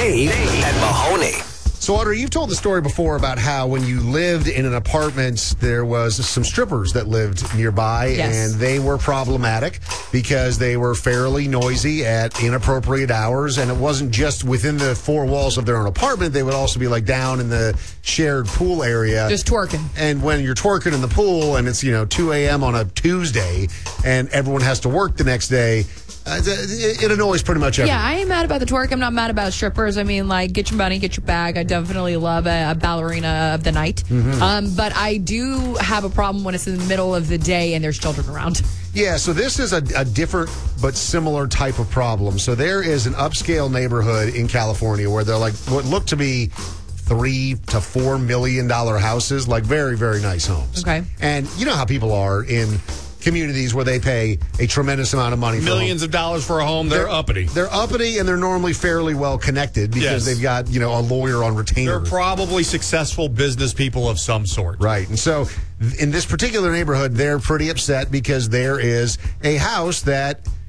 Dave and Mahoney. So, Audrey, you've told the story before about how when you lived in an apartment, there was some strippers that lived nearby, Yes. and they were problematic because they were fairly noisy at inappropriate hours, and it wasn't just within the four walls of their own apartment. They would also be, like, down in the shared pool area. Just twerking. And when you're twerking in the pool and it's, 2 a.m. on a Tuesday and everyone has to work the next day, it annoys pretty much everyone. Yeah, I ain't mad about the twerk. I'm not mad about strippers. I mean, like, get your money, get your bag. I definitely love a ballerina of the night. But I do have a problem when it's in the middle of the day and there's children around. Yeah, so this is a different but similar type of problem. So there is an upscale neighborhood in California where they're like what look to be $3 to $4 million houses, like very, very nice homes. Okay. And you know how people are in communities where they pay a tremendous amount of money for Millions of dollars for a home. They're uppity. They're uppity, and they're normally fairly well connected because Yes. they've got, a lawyer on retainer. They're probably successful business people of some sort. Right. And so in this particular neighborhood, they're pretty upset because there is a house that